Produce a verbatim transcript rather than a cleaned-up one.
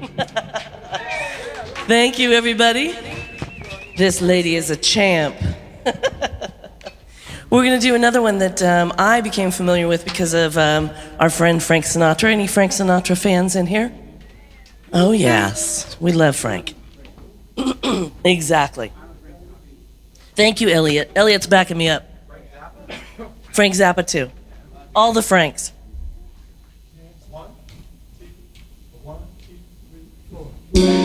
Thank you, everybody. This lady is a champ. We're going to do another one that um, I became familiar with because of um, our friend Frank Sinatra. Any Frank Sinatra fans in here? Oh, yes. We love Frank. Exactly. Thank you, Elliot. Elliot's backing me up. Frank Zappa, too. All the Franks.